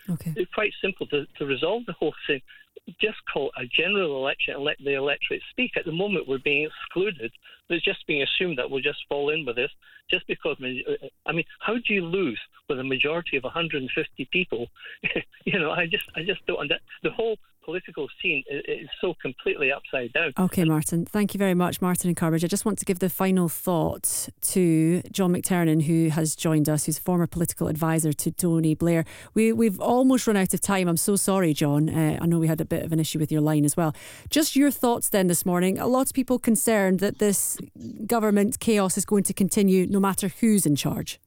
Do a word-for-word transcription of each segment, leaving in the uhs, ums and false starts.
Okay. It's quite simple to, to resolve the whole thing. Just call a general election and let the electorate speak. At the moment, we're being excluded. It's just being assumed that we'll just fall in with this just because, I mean, how do you lose with a majority of one hundred fifty people? you know, I just I just don't understand. The whole political scene is so completely upside down. OK, Martin, thank you very much, Martin in Carbridge. I just want to give the final thought to John McTernan, who has joined us, who's former political advisor to Tony Blair. We, we've almost run out of time. I'm so sorry, John. Uh, I know we had a bit of an issue with your line as well. Just your thoughts then this morning. A lot of people concerned that this government chaos is going to continue no matter who's in charge.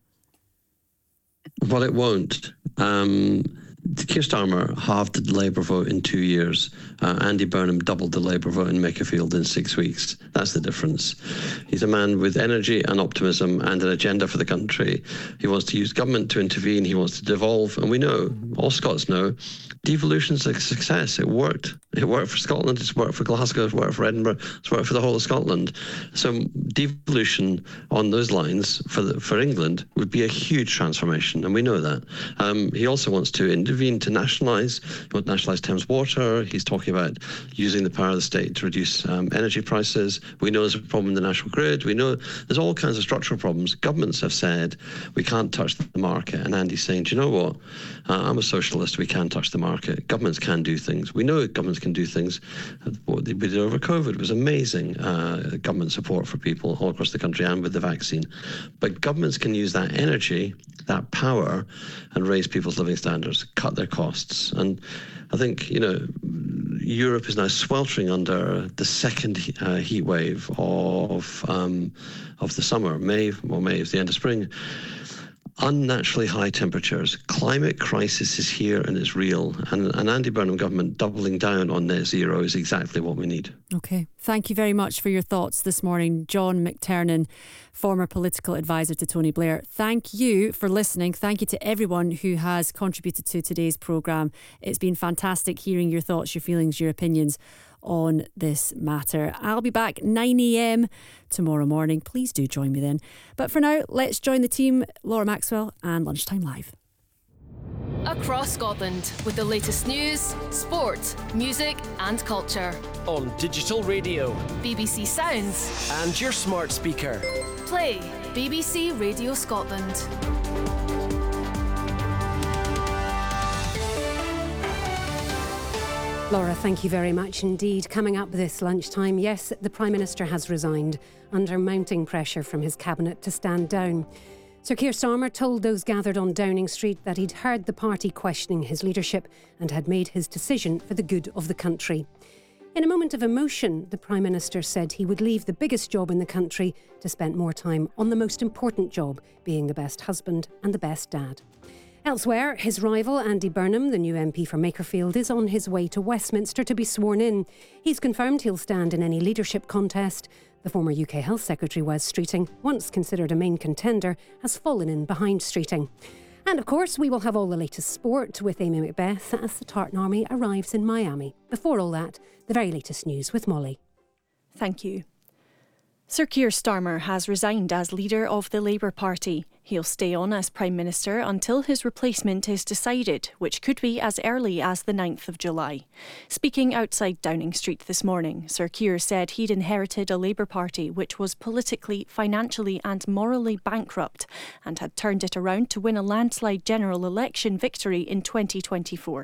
Well, it won't. Um, Keir Starmer halved the Labour vote in two years. Uh, Andy Burnham doubled the Labour vote in Makerfield in six weeks. That's the difference. He's a man with energy and optimism and an agenda for the country. He wants to use government to intervene. He wants to devolve. And we know, all Scots know, devolution's a success. It worked. It worked for Scotland. It's worked for Glasgow. It's worked for Edinburgh. It's worked for the whole of Scotland. So devolution on those lines for the, for England would be a huge transformation, and we know that. Um, he also wants to intervene to nationalise. He wants to nationalise Thames Water. He's talking about using the power of the state to reduce um, energy prices. We know there's a problem in the national grid. We know there's all kinds of structural problems. Governments have said we can't touch the market, and Andy's saying, do you know what? Uh, I'm a socialist. We can touch the market. Governments can do things. We know governments can do things. What they did over COVID was amazing. Uh, government support for people all across the country and with the vaccine. But governments can use that energy, that power, and raise people's living standards, cut their costs. And I think, you know, Europe is now sweltering under the second uh, heat wave of um, of the summer. May, well, May is the end of spring. Unnaturally high temperatures. Climate crisis is here and it's real. And an Andy Burnham government doubling down on net zero is exactly what we need. OK. Thank you very much for your thoughts this morning. John McTernan, former political advisor to Tony Blair. Thank you for listening. Thank you to everyone who has contributed to today's programme. It's been fantastic hearing your thoughts, your feelings, your opinions on this matter. I'll be back nine a.m. tomorrow morning. Please do join me then. But for now, let's join the team, Laura Maxwell and Lunchtime Live. Across Scotland with the latest news, sport, music and culture. On digital radio, B B C Sounds and your smart speaker. Play B B C Radio Scotland. Laura, thank you very much indeed. Coming up this lunchtime, yes, the Prime Minister has resigned under mounting pressure from his cabinet to stand down. Sir Keir Starmer told those gathered on Downing Street that he'd heard the party questioning his leadership and had made his decision for the good of the country. In a moment of emotion, the Prime Minister said he would leave the biggest job in the country to spend more time on the most important job, being the best husband and the best dad. Elsewhere, his rival Andy Burnham, the new M P for Makerfield, is on his way to Westminster to be sworn in. He's confirmed he'll stand in any leadership contest. The former U K Health Secretary Wes Streeting, once considered a main contender, has fallen in behind Streeting. And of course, we will have all the latest sport with Amy Macbeth as the Tartan Army arrives in Miami. Before all that, the very latest news with Molly. Thank you. Sir Keir Starmer has resigned as leader of the Labour Party. He'll stay on as Prime Minister until his replacement is decided, which could be as early as the ninth of July. Speaking outside Downing Street this morning, Sir Keir said he'd inherited a Labour Party which was politically, financially and morally bankrupt and had turned it around to win a landslide general election victory in twenty twenty-four.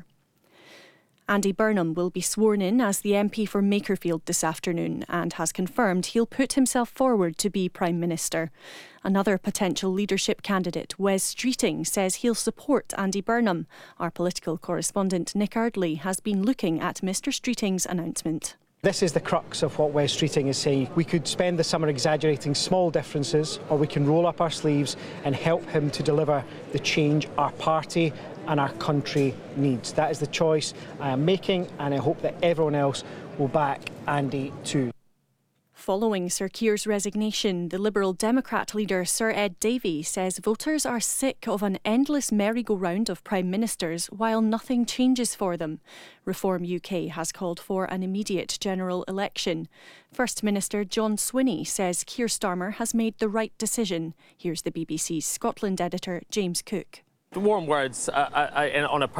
Andy Burnham will be sworn in as the M P for Makerfield this afternoon and has confirmed he'll put himself forward to be Prime Minister. Another potential leadership candidate, Wes Streeting, says he'll support Andy Burnham. Our political correspondent Nick Ardley has been looking at Mr Streeting's announcement. This is the crux of what Wes Streeting is saying. We could spend the summer exaggerating small differences, or we can roll up our sleeves and help him to deliver the change our party and our country needs. That is the choice I am making, and I hope that everyone else will back Andy too. Following Sir Keir's resignation, the Liberal Democrat leader Sir Ed Davey says voters are sick of an endless merry-go-round of Prime Ministers while nothing changes for them. Reform U K has called for an immediate general election. First Minister John Swinney says Keir Starmer has made the right decision. Here's the B B C's Scotland editor James Cook. Warm words uh, I, I, on a